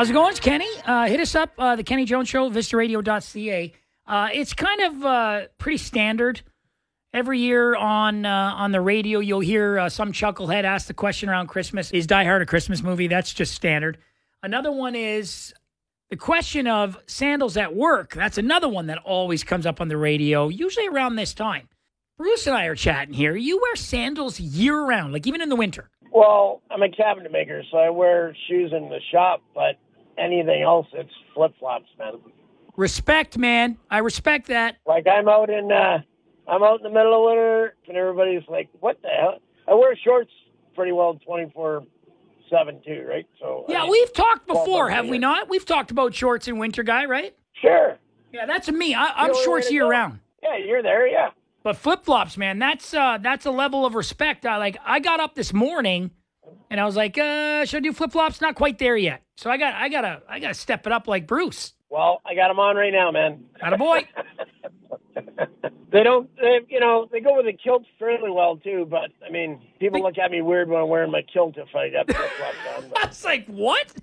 How's it going? It's Kenny. Hit us up, the Kenny Jones Show, vistaradio.ca. It's kind of pretty standard. Every year on the radio, you'll hear some chucklehead ask the question around Christmas, is Die Hard a Christmas movie? That's just standard. Another one is the question of sandals at work. That's another one that always comes up on the radio, usually around this time. Bruce and I are chatting here. You wear sandals year-round, like even in the winter. Well, I'm a cabinet maker, so I wear shoes in the shop, but anything else, it's flip-flops, man. Respect, man. I respect that. Like I'm out in the middle of winter, and everybody's like, what the hell? I wear shorts pretty well 24/7 too, right? So yeah, we've talked before, have we not? We've talked about shorts in winter, guy, right? Sure. Yeah, that's me. I'm shorts year-round. Yeah, you're there, yeah. But flip-flops, man, that's a level of respect. I got up this morning and I was like, should I do flip-flops? Not quite there yet. So I gotta step it up like Bruce. Well, I got them on right now, man. Attaboy. They go with the kilts fairly well too, but I mean, people look at me weird when I'm wearing my kilt if I got flip-flops on. But. I was like, what?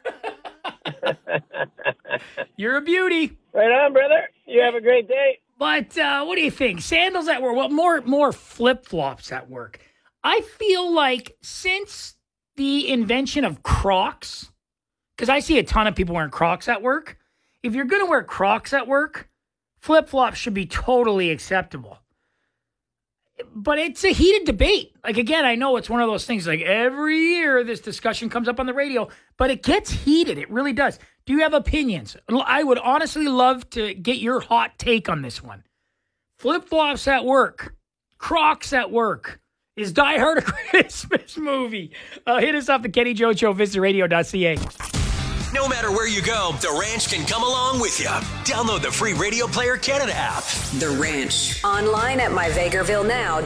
You're a beauty. Right on, brother. You have a great day. But what do you think? Sandals at work? Well, more flip-flops at work. I feel like since the invention of Crocs, because I see a ton of people wearing Crocs at work, if you're going to wear Crocs at work, flip-flops should be totally acceptable. But it's a heated debate. Like, again, I know it's one of those things, like every year this discussion comes up on the radio, but it gets heated. It really does. Do you have opinions? I would honestly love to get your hot take on this one. Flip-flops at work. Crocs at work. Is Die Hard a Christmas movie? Hit us up, the Kenny Jones Show, vistaradio.ca. No matter where you go, The Ranch can come along with you. Download the free Radio Player Canada app. The Ranch. Online at myvegrvillenow.ca.